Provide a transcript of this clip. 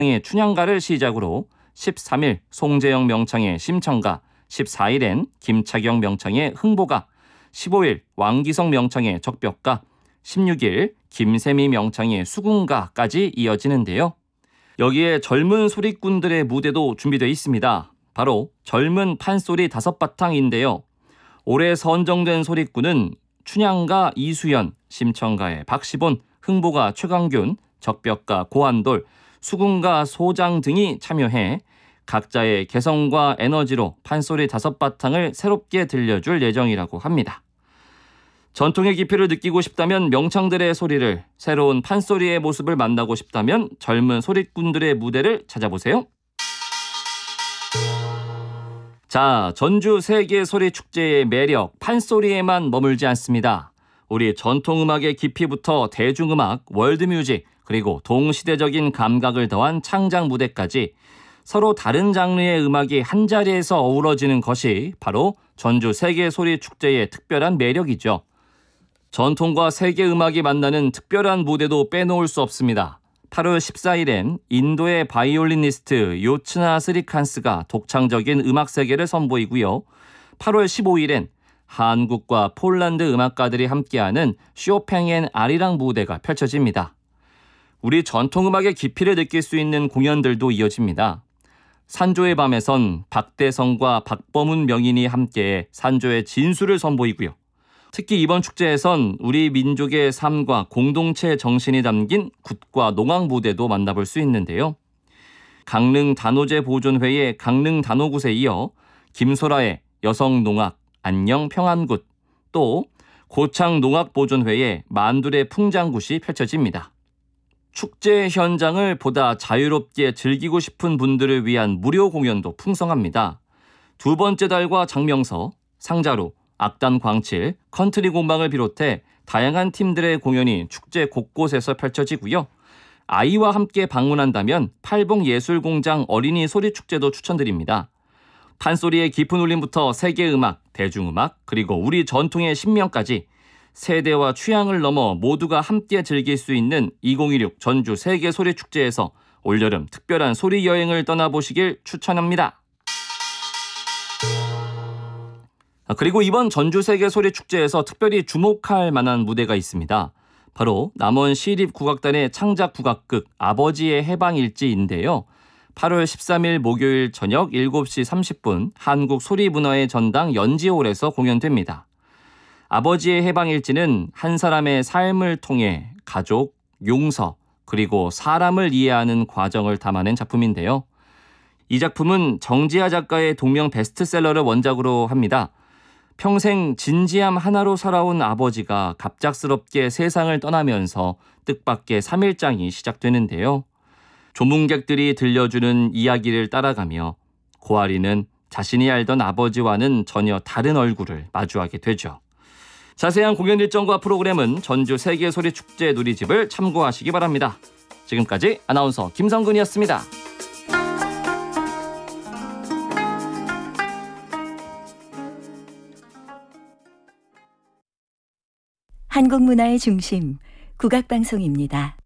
의 춘향가를 시작으로 13일 송재영 명창의 심청가, 14일엔 김차경 명창의 흥보가, 15일 왕기성 명창의 적벽가, 16일 김세미 명창의 수궁가까지 이어지는데요. 여기에 젊은 소리꾼들의 무대도 준비되어 있습니다. 바로 젊은 판소리 5바탕인데요. 올해 선정된 소리꾼은 춘향가 이수연, 심청가의 박시본, 흥보가 최강균, 적벽가 고한돌, 수궁가 소장 등이 참여해 각자의 개성과 에너지로 판소리 5바탕을 새롭게 들려줄 예정이라고 합니다. 전통의 깊이를 느끼고 싶다면 명창들의 소리를, 새로운 판소리의 모습을 만나고 싶다면 젊은 소리꾼들의 무대를 찾아보세요. 자, 전주 세계소리축제의 매력, 판소리에만 머물지 않습니다. 우리 전통음악의 깊이부터 대중음악, 월드뮤직, 그리고 동시대적인 감각을 더한 창작 무대까지 서로 다른 장르의 음악이 한자리에서 어우러지는 것이 바로 전주 세계소리축제의 특별한 매력이죠. 전통과 세계 음악이 만나는 특별한 무대도 빼놓을 수 없습니다. 8월 14일엔 인도의 바이올리니스트 요츠나 스리칸스가 독창적인 음악 세계를 선보이고요. 8월 15일엔 한국과 폴란드 음악가들이 함께하는 쇼팽 앤 아리랑 무대가 펼쳐집니다. 우리 전통음악의 깊이를 느낄 수 있는 공연들도 이어집니다. 산조의 밤에선 박대성과 박범훈 명인이 함께 산조의 진수를 선보이고요. 특히 이번 축제에선 우리 민족의 삶과 공동체 정신이 담긴 굿과 농악 무대도 만나볼 수 있는데요. 강릉 단오제 보존회의 강릉 단오굿에 이어 김소라의 여성농악 안녕 평안굿, 또 고창 농악보존회의 만둘의 풍장굿이 펼쳐집니다. 축제 현장을 보다 자유롭게 즐기고 싶은 분들을 위한 무료 공연도 풍성합니다. 두 번째 달과 장명서, 상자루, 악단 광칠, 컨트리 공방을 비롯해 다양한 팀들의 공연이 축제 곳곳에서 펼쳐지고요. 아이와 함께 방문한다면 팔봉예술공장 어린이 소리축제도 추천드립니다. 판소리의 깊은 울림부터 세계음악, 대중음악, 그리고 우리 전통의 신명까지 세대와 취향을 넘어 모두가 함께 즐길 수 있는 2016 전주 세계소리축제에서 올여름 특별한 소리 여행을 떠나보시길 추천합니다. 그리고 이번 전주 세계소리축제에서 특별히 주목할 만한 무대가 있습니다. 바로 남원 시립국악단의 창작 국악극 아버지의 해방일지인데요. 8월 13일 목요일 저녁 7시 30분 한국소리문화의 전당 연지홀에서 공연됩니다. 아버지의 해방일지는 한 사람의 삶을 통해 가족, 용서, 그리고 사람을 이해하는 과정을 담아낸 작품인데요. 이 작품은 정지아 작가의 동명 베스트셀러를 원작으로 합니다. 평생 진지함 하나로 살아온 아버지가 갑작스럽게 세상을 떠나면서 뜻밖의 3일장이 시작되는데요. 조문객들이 들려주는 이야기를 따라가며 고아리는 자신이 알던 아버지와는 전혀 다른 얼굴을 마주하게 되죠. 자세한 공연 일정과 프로그램은 전주 세계소리축제 누리집을 참고하시기 바랍니다. 지금까지 아나운서 김성근이었습니다. 한국문화의 중심, 국악방송입니다.